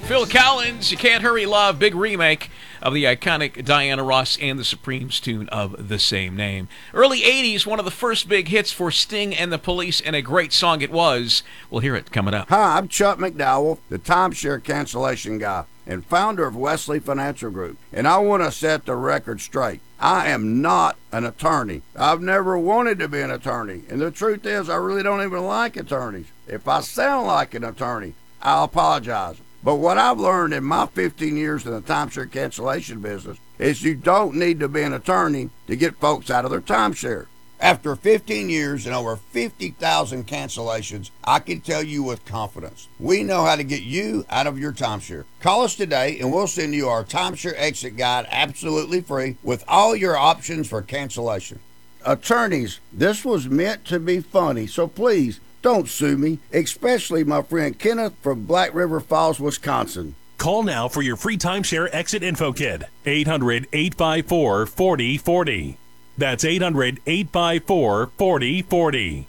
Phil Collins, You Can't Hurry Love, big remake of the iconic Diana Ross and the Supremes tune of the same name. Early 80s, one of the first big hits for Sting and the Police, and a great song it was. We'll hear it coming up. Hi, I'm Chuck McDowell, the timeshare cancellation guy and founder of Wesley Financial Group, and I want to set the record straight. I am not an attorney. I've never wanted to be an attorney, and the truth is I really don't even like attorneys. If I sound like an attorney, I'll apologize. But what I've learned in my 15 years in the timeshare cancellation business is you don't need to be an attorney to get folks out of their timeshare. After 15 years and over 50,000 cancellations, I can tell you with confidence, we know how to get you out of your timeshare. Call us today and we'll send you our timeshare exit guide absolutely free with all your options for cancellation. Attorneys, this was meant to be funny, so please don't sue me, especially my friend Kenneth from Black River Falls, Wisconsin. Call now for your free timeshare exit info kit. 800-854-4040. That's 800-854-4040.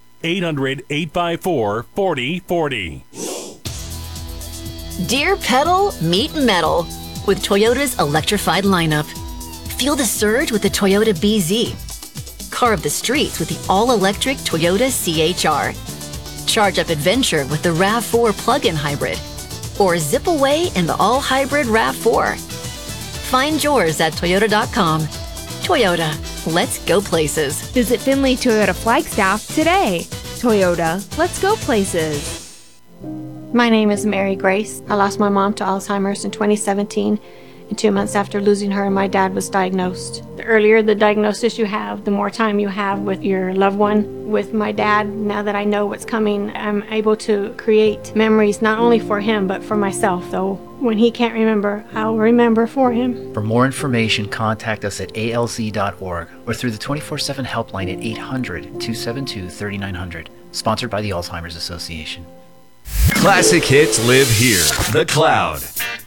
800-854-4040. Dear Pedal, meet metal with Toyota's electrified lineup. Feel the surge with the Toyota BZ. Carve the streets with the all-electric Toyota CHR. Charge up adventure with the RAV4 plug-in hybrid. Or zip away in the all-hybrid RAV4. Find yours at Toyota.com. Toyota, let's go places. Visit Finley Toyota Flagstaff today. Toyota, let's go places. My name is Mary Grace. I lost my mom to Alzheimer's in 2017, and 2 months after losing her, my dad was diagnosed. The earlier the diagnosis you have, the more time you have with your loved one. With my dad, now that I know what's coming, I'm able to create memories not only for him, but for myself, though. When he can't remember, I'll remember for him. For more information, contact us at alz.org or through the 24/7 helpline at 800-272-3900. Sponsored by the Alzheimer's Association. Classic hits live here. The Cloud.